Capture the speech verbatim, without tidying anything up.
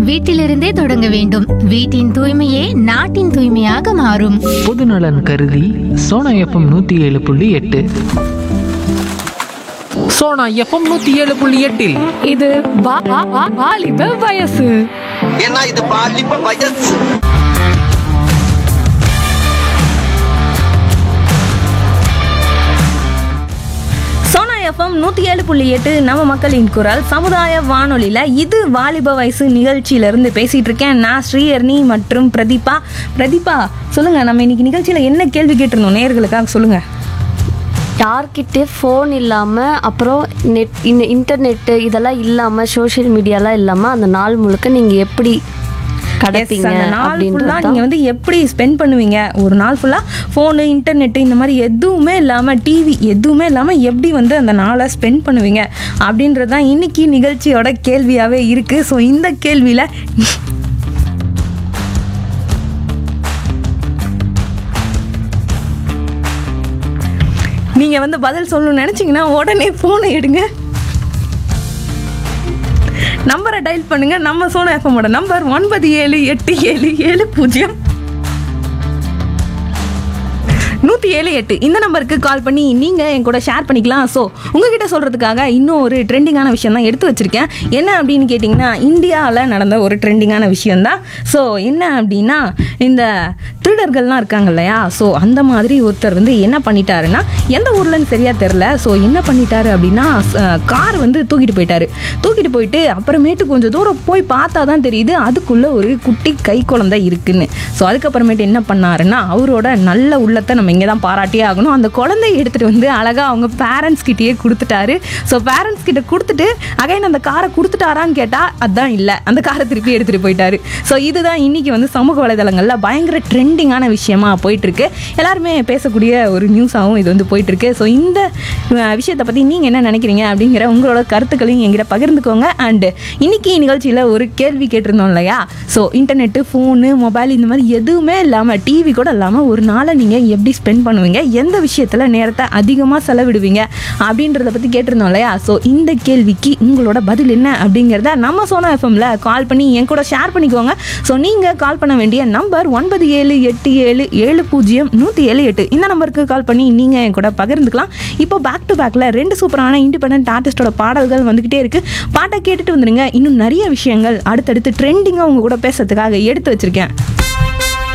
வீட்டிலிருந்தே தொடங்க வேண்டும். வீட்டின் தூய்மையே நாட்டின் தூய்மையாக மாறும். பொதுநலன் கருதி சோனா எஃப்எம் நூத்தி ஏழு புள்ளி எட்டு. சோனா எஃப்எம் நூத்தி ஏழு புள்ளி எட்டில் இது வா- வா- வா- வாலிப வயசு. ஏன்னா இது பாலிப்ப வயசு. சோனா எஃப்எம் நூத்தி ஏழு புள்ளி எட்டு நம்ம மக்களின் குரல் சமுதாய வானொலியில இது வாலிப வயசு நிகழ்ச்சியில இருந்து பேசிட்டு இருக்கேன் நான் ஸ்ரீஹர்னி மற்றும் பிரதீபா. பிரதீபா சொல்லுங்க, நம்ம இன்னைக்கு நிகழ்ச்சியில என்ன கேள்வி கேட்டிருந்தோம் நேயர்களுக்காக சொல்லுங்க. யார்கிட்டே ஃபோன் இல்லாமல், அப்புறம் நெட் இந்த இன்டர்நெட்டு இதெல்லாம் இல்லாமல், சோஷியல் மீடியாலாம் இல்லாமல் அந்த நாள் முழுக்க நீங்கள் எப்படி கடப்பீங்க அந்த நாள் ஃபுல்லா அப்படின்றது நீங்க வந்து எப்படி ஸ்பெண்ட் பண்ணுவீங்க? ஒரு நாள் ஃபுல்லா ஃபோனு, இன்டர்நெட் இந்த மாதிரி எதுவுமே இல்லாம, டிவி எதுவுமே இல்லாம எப்படி வந்து அந்த நாளை ஸ்பெண்ட் பண்ணுவீங்க அப்படின்றது தான் இன்னைக்கு நிகழ்ச்சியோட கேள்வியாவே இருக்கு. ஸோ இந்த கேள்வியில நீங்க வந்து பதில் சொல்லணும்னு நினைச்சீங்கன்னா உடனே போனை எடுங்க, நம்பரை டயல் பண்ணுங்க. நம்ம சோனா எஃப்எம்மோட நம்பர் ஒன்பது ஏழு எட்டு ஏழு ஏழு பூஜ்ஜியம் நூற்றி ஏழு எட்டு. இந்த நம்பருக்கு கால் பண்ணி நீங்கள் என் கூட ஷேர் பண்ணிக்கலாம். ஸோ உங்ககிட்ட சொல்கிறதுக்காக இன்னும் ஒரு ட்ரெண்டிங்கான விஷயம் தான் எடுத்து வச்சுருக்கேன். என்ன அப்படின்னு கேட்டிங்கன்னா, இந்தியாவில் நடந்த ஒரு ட்ரெண்டிங்கான விஷயந்தான். ஸோ என்ன அப்படின்னா, இந்த திருடர்கள்லாம் இருக்காங்க இல்லையா, ஸோ அந்த மாதிரி ஒருத்தர் வந்து என்ன பண்ணிட்டாருன்னா, எந்த ஊர்லன்னு சரியாக தெரில. ஸோ என்ன பண்ணிட்டாரு அப்படின்னா, கார் வந்து தூக்கிட்டு போயிட்டாரு. தூக்கிட்டு போயிட்டு அப்புறமேட்டு கொஞ்சம் தூரம் போய் பார்த்தா தான் தெரியுது அதுக்குள்ளே ஒரு குட்டி கை குழந்தை இருக்குன்னு. ஸோ அதுக்கப்புறமேட்டு என்ன பண்ணாருன்னா, அவரோட நல்ல உள்ளத்தை நம்ம இங்கே தான் பாராட்டியே ஆகணும். அந்த குழந்தைய எடுத்துகிட்டு வந்து அழகாக அவங்க பேரண்ட்ஸ் கிட்டேயே கொடுத்துட்டாரு. ஸோ பேரண்ட்ஸ் கிட்ட கொடுத்துட்டு அகைன் அந்த காரை கொடுத்துட்டாரான்னு கேட்டால் அதான் இல்லை, அந்த காரை திருப்பி எடுத்துகிட்டு போயிட்டாரு. ஸோ இதுதான் இன்னைக்கு வந்து சமூக வலைதளங்களில் பயங்கர ட்ரெண்டிங்கான விஷயமா போயிட்டுருக்கு. எல்லாருமே பேசக்கூடிய ஒரு நியூஸாகவும் இது வந்து போயிட்டுருக்கு. ஸோ இந்த விஷயத்தை பற்றி நீங்கள் என்ன நினைக்கிறீங்க அப்படிங்கிற உங்களோட கருத்துக்களையும் எங்கிட்ட பகிர்ந்துக்கோங்க. அண்டு இன்னைக்கு நிகழ்ச்சியில் ஒரு கேள்வி கேட்டிருந்தோம் இல்லையா, ஸோ இன்டர்நெட்டு, ஃபோனு, மொபைல் இந்த மாதிரி எதுவுமே இல்லாமல், டிவி கூட இல்லாமல் ஒரு நாளை நீங்கள் எப்படி ஸ்பெண்ட் பண்ணுவீங்க, எந்த விஷயத்தில் நேரத்தை அதிகமாக செலவிடுவீங்க அப்படின்றத பற்றி கேட்டிருந்தோம் இல்லையா. ஸோ இந்த கேள்விக்கு உங்களோட பதில் என்ன அப்படிங்கிறத நம்ம சோனா எஃப்எம்ல கால் பண்ணி என் கூட ஷேர் பண்ணிக்கோங்க. ஸோ நீங்கள் கால் பண்ண வேண்டிய நம்பர் ஒன்பது ஏழு எட்டு ஏழு ஏழு பூஜ்ஜியம் நூற்றி ஏழு எட்டு. இந்த நம்பருக்கு கால் பண்ணி நீங்கள் என் கூட பகிர்ந்துக்கலாம். இப்போ பேக் டு பேக்கில் ரெண்டு சூப்பரான இண்டிபெண்டன்ட் ஆர்டிஸ்டோட பாடல்கள் வந்துக்கிட்டே இருக்குது. பாட்டை கேட்டுட்டு வந்துடுங்க. இன்னும் நிறைய விஷயங்கள் அடுத்தடுத்து ட்ரெண்டிங்காக உங்க கூட பேசுறதுக்காக எடுத்து வச்சிருக்கேன்.